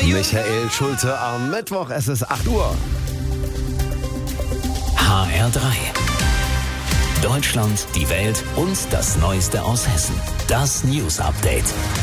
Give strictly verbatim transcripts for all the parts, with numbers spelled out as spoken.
Michael Schulte am Mittwoch, es ist acht Uhr. H R drei. Deutschland, die Welt und das Neueste aus Hessen. Das News Update.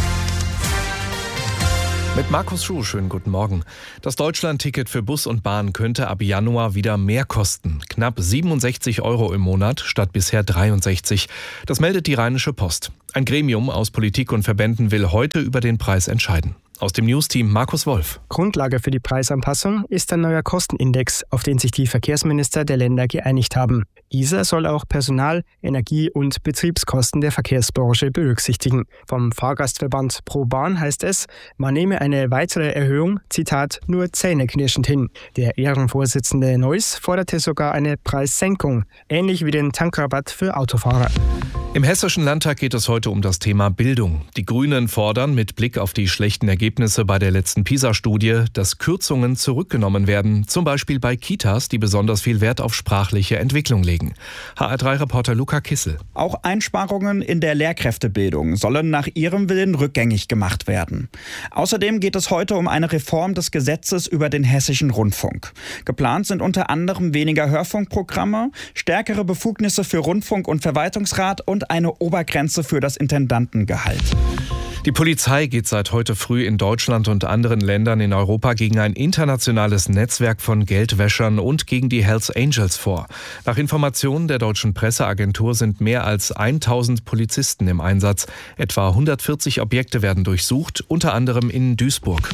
Mit Markus Schuh, schönen guten Morgen. Das Deutschland-Ticket für Bus und Bahn könnte ab Januar wieder mehr kosten. Knapp siebenundsechzig Euro im Monat statt bisher dreiundsechzig. Das meldet die Rheinische Post. Ein Gremium aus Politik und Verbänden will heute über den Preis entscheiden. Aus dem News-Team Markus Wolf. Grundlage für die Preisanpassung ist ein neuer Kostenindex, auf den sich die Verkehrsminister der Länder geeinigt haben. Dieser soll auch Personal-, Energie- und Betriebskosten der Verkehrsbranche berücksichtigen. Vom Fahrgastverband ProBahn heißt es, man nehme eine weitere Erhöhung, Zitat, nur zähneknirschend hin. Der Ehrenvorsitzende Neuss forderte sogar eine Preissenkung, ähnlich wie den Tankrabatt für Autofahrer. Im Hessischen Landtag geht es heute um das Thema Bildung. Die Grünen fordern mit Blick auf die schlechten Ergebnisse bei der letzten PISA-Studie, dass Kürzungen zurückgenommen werden, zum Beispiel bei Kitas, die besonders viel Wert auf sprachliche Entwicklung legen. H R drei Reporter Luca Kissel. Auch Einsparungen in der Lehrkräftebildung sollen nach ihrem Willen rückgängig gemacht werden. Außerdem geht es heute um eine Reform des Gesetzes über den Hessischen Rundfunk. Geplant sind unter anderem weniger Hörfunkprogramme, stärkere Befugnisse für Rundfunk- und Verwaltungsrat und eine Obergrenze für das Intendantengehalt. Die Polizei geht seit heute früh in Deutschland und anderen Ländern in Europa gegen ein internationales Netzwerk von Geldwäschern und gegen die Hells Angels vor. Nach Informationen der deutschen Presseagentur sind mehr als tausend Polizisten im Einsatz. Etwa hundertvierzig Objekte werden durchsucht, unter anderem in Duisburg.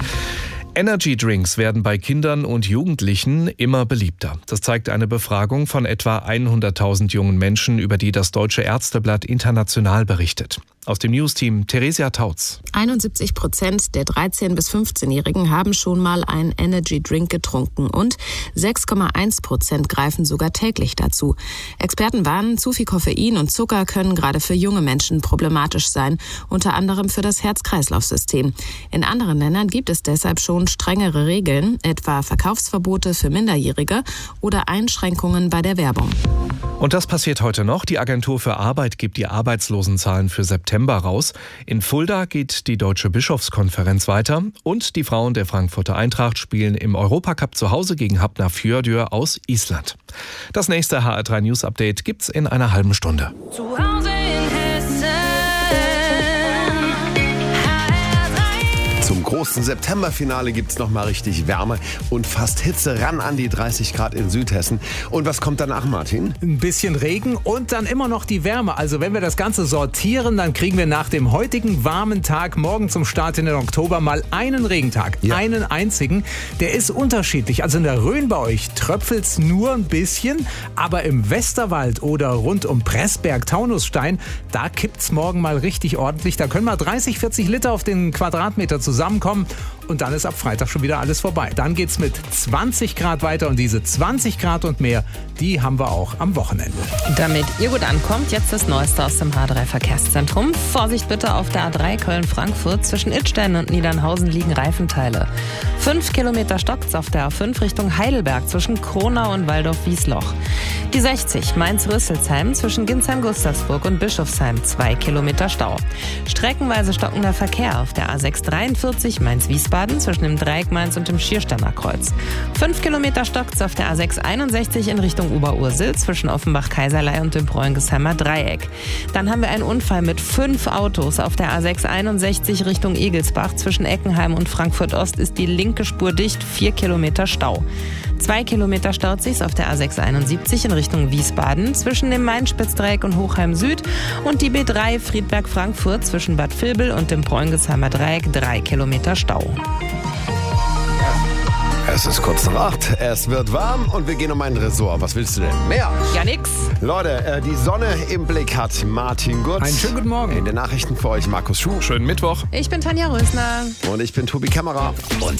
Energy Drinks werden bei Kindern und Jugendlichen immer beliebter. Das zeigt eine Befragung von etwa hunderttausend jungen Menschen, über die das Deutsche Ärzteblatt international berichtet. Aus dem News-Team Theresia Tautz. einundsiebzig Prozent der dreizehn- bis fünfzehnjährigen haben schon mal einen Energy Drink getrunken und sechs Komma eins Prozent greifen sogar täglich dazu. Experten warnen, zu viel Koffein und Zucker können gerade für junge Menschen problematisch sein, unter anderem für das Herz-Kreislauf-System. In anderen Ländern gibt es deshalb schon strengere Regeln, etwa Verkaufsverbote für Minderjährige oder Einschränkungen bei der Werbung. Und das passiert heute noch. Die Agentur für Arbeit gibt die Arbeitslosenzahlen für September raus. In Fulda geht die Deutsche Bischofskonferenz weiter. Und die Frauen der Frankfurter Eintracht spielen im Europacup zu Hause gegen Hafnarfjörður aus Island. Das nächste H R drei News Update gibt's in einer halben Stunde. Zu Hause in Hessen. Zum großen Septemberfinale gibt's noch mal richtig Wärme und fast Hitze ran an die dreißig Grad in Südhessen. Und was kommt danach, Martin? Ein bisschen Regen und dann immer noch die Wärme. Also wenn wir das Ganze sortieren, dann kriegen wir nach dem heutigen warmen Tag morgen zum Start in den Oktober mal einen Regentag. Ja. Einen einzigen. Der ist unterschiedlich. Also in der Rhön bei euch tröpfelt's nur ein bisschen. Aber im Westerwald oder rund um Pressberg, Taunusstein, da kippt's morgen mal richtig ordentlich. Da können mal dreißig, vierzig Liter auf den Quadratmeter zusammenkommen. Und dann ist ab Freitag schon wieder alles vorbei. Dann geht's mit zwanzig Grad weiter und diese zwanzig Grad und mehr, die haben wir auch am Wochenende. Damit ihr gut ankommt, jetzt das Neueste aus dem H drei Verkehrszentrum. Vorsicht bitte auf der A drei Köln-Frankfurt. Zwischen Idstein und Niedernhausen liegen Reifenteile. Fünf Kilometer stockt's auf der A fünf Richtung Heidelberg zwischen Kronau und Waldorf-Wiesloch. Die sechzig Mainz-Rüsselsheim zwischen Ginsheim-Gustavsburg und Bischofsheim. Zwei Kilometer Stau. Streckenweise stockender Verkehr auf der A sechs dreiundvierzig Mainz-Wiesbaden zwischen dem Dreieck Mainz und dem Schiersteiner Kreuz. Fünf Kilometer stockt's auf der A sechs einundsechzig in Richtung Oberursel zwischen Offenbach-Kaiserlei und dem Bräungesheimer Dreieck. Dann haben wir einen Unfall mit fünf Autos auf der A sechs einundsechzig Richtung Egelsbach. Zwischen Eckenheim und Frankfurt-Ost ist die linke Spur dicht, vier Kilometer Stau. Zwei Kilometer staut sich's auf der A sechs einundsiebzig in Richtung Wiesbaden zwischen dem Main-Spitzdreieck und Hochheim Süd und die B drei Friedberg-Frankfurt zwischen Bad Vilbel und dem Bräungesheimer Dreieck, drei Kilometer Stau. Es ist kurz nach acht, es wird warm und wir gehen um ein Ressort. Was willst du denn? Mehr? Ja, nix. Leute, äh, die Sonne im Blick hat Martin Gutz. Einen schönen guten Morgen. In den Nachrichten für euch Markus Schuh. Schönen Mittwoch. Ich bin Tanja Rösner. Und ich bin Tobi Kämmerer. Und